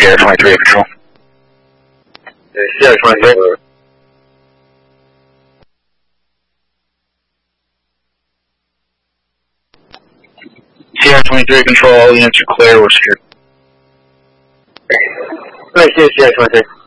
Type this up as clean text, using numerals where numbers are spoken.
Sierra 23 Control. Sierra 23. Sierra 23 Control, all units are clear. What's your... Sierra 23.